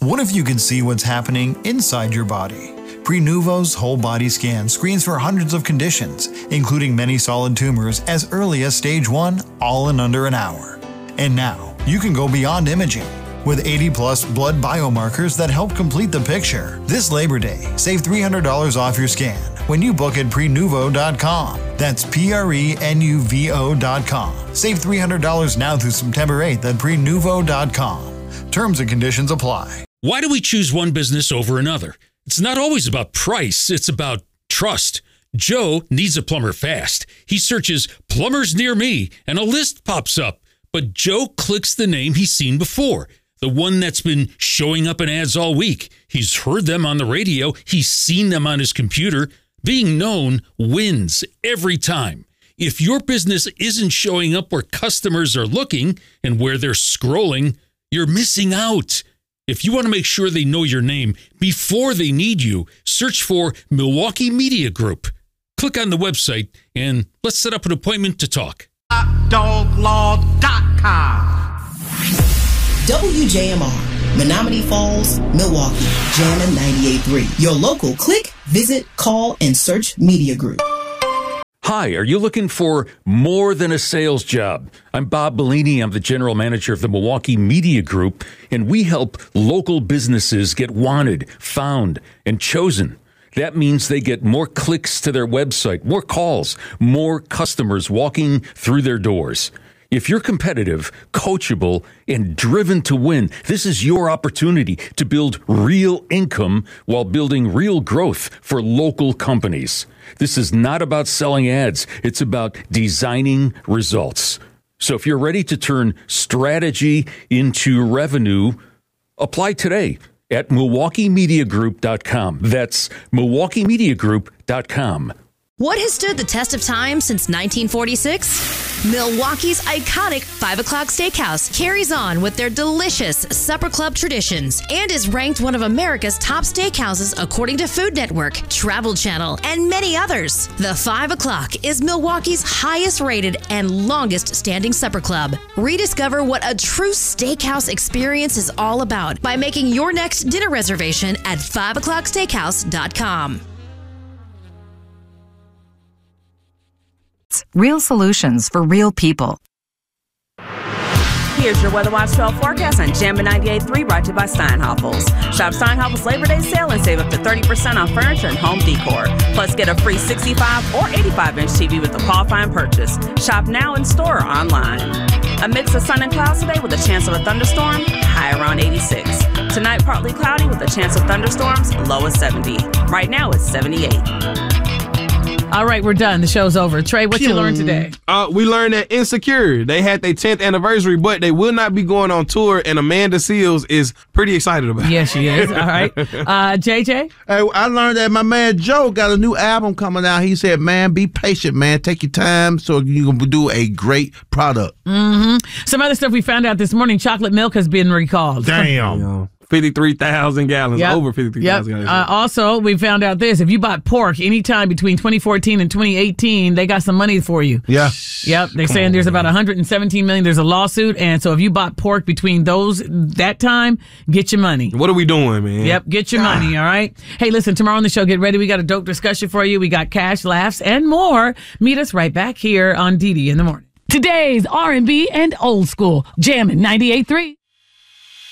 What if you could see what's happening inside your body? Prenuvo's whole body scan screens for hundreds of conditions, including many solid tumors as early as stage 1, all in under an hour. And now, you can go beyond imaging. With 80-plus blood biomarkers that help complete the picture. This Labor Day, save $300 off your scan when you book at Prenuvo.com. That's Prenuvo.com. Save $300 now through September 8th at Prenuvo.com. Terms and conditions apply. Why do we choose one business over another? It's not always about price. It's about trust. Joe needs a plumber fast. He searches plumbers near me and a list pops up. But Joe clicks the name he's seen before. The one that's been showing up in ads all week. He's heard them on the radio. He's seen them on his computer. Being known wins every time. If your business isn't showing up where customers are looking and where they're scrolling, you're missing out. If you want to make sure they know your name before they need you, search for Milwaukee Media Group. Click on the website and let's set up an appointment to talk. HotDogLaw.com. WJMR, Menominee Falls, Milwaukee, Jammin' 98.3. Your local click, visit, call, and search media group. Hi, are you looking for more than a sales job? I'm Bob Bellini. I'm the general manager of the Milwaukee Media Group, and we help local businesses get wanted, found, and chosen. That means they get more clicks to their website, more calls, more customers walking through their doors. If you're competitive, coachable, and driven to win, this is your opportunity to build real income while building real growth for local companies. This is not about selling ads. It's about designing results. So if you're ready to turn strategy into revenue, apply today at MilwaukeeMediaGroup.com. That's MilwaukeeMediaGroup.com. What has stood the test of time since 1946? Milwaukee's iconic 5 O'Clock Steakhouse carries on with their delicious supper club traditions and is ranked one of America's top steakhouses according to Food Network, Travel Channel, and many others. The 5 O'Clock is Milwaukee's highest rated and longest standing supper club. Rediscover what a true steakhouse experience is all about by making your next dinner reservation at 5o'clocksteakhouse.com. Real solutions for real people. Here's your Weather Watch 12 forecast on Jammin' 98.3, brought to you by Steinhoffels. Shop Steinhoffels Labor Day sale and save up to 30% on furniture and home decor. Plus, get a free 65 or 85-inch TV with a qualifying purchase. Shop now in store or online. A mix of sun and clouds today with a chance of a thunderstorm, high around 86. Tonight, partly cloudy with a chance of thunderstorms, low at 70. Right now, it's 78. All right, we're done. The show's over. Trey, what you learned today? We learned that Insecure, they had their 10th anniversary, but they will not be going on tour, and Amanda Seales is pretty excited about it. Yes, she is. All right. JJ? Hey, I learned that my man Joe got a new album coming out. He said, man, be patient, man. Take your time so you can do a great product. Mm-hmm. Some other stuff we found out this morning, chocolate milk has been recalled. Damn. 53,000 gallons, Yep. over 53,000 Yep. gallons. Also, we found out this. If you bought pork anytime between 2014 and 2018, they got some money for you. Yeah. Yep. They're saying there's about $117 million. There's a lawsuit. And so if you bought pork between that time, get your money. What are we doing, man? Yep. Get your money. All right. Hey, listen, tomorrow on the show, get ready. We got a dope discussion for you. We got cash, laughs, and more. Meet us right back here on DD in the morning. Today's R&B and old school. Jammin' 98.3.